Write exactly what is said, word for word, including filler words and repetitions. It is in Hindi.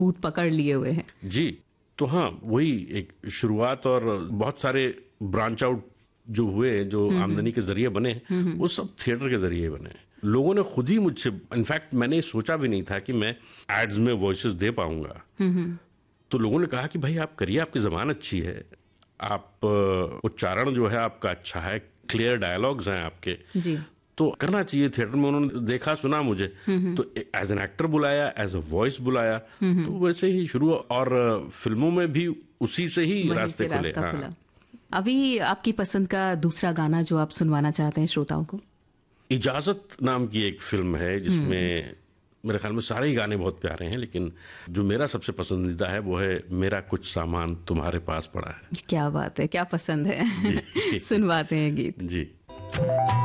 भूत पकड़ लिए हुए हैं। जी, तो हाँ, वही एक शुरुआत और बहुत सारे ब्रांच आउट जो हुए, जो आमदनी के जरिए बने, वो सब थिएटर के जरिए बने। लोगों ने खुद ही मुझसे, इनफैक्ट मैंने सोचा भी नहीं था कि मैं एड्स में वॉइसेस दे पाऊंगा। तो लोगों ने कहा कि भाई आप करिए, आपकी जबान अच्छी है, आप उच्चारण जो है आपका अच्छा है, क्लियर डायलॉग्स हैं आपके, जी। तो करना चाहिए थिएटर में। उन्होंने देखा सुना मुझे, तो एज एन एक्टर बुलाया, एज अ वॉइस बुलाया, तो वैसे ही शुरू, और फिल्मों में भी उसी से ही रास्ते खुले। रास्ता हाँ। खुला। अभी आपकी पसंद का दूसरा गाना जो आप सुनवाना चाहते हैं श्रोताओं को? इजाजत नाम की एक फिल्म है जिसमें मेरे ख्याल में सारे ही गाने बहुत प्यारे हैं, लेकिन जो मेरा सबसे पसंदीदा है वो है मेरा कुछ सामान तुम्हारे पास पड़ा है। क्या बात है, क्या पसंद है। सुनवाते हैं गीत। जी।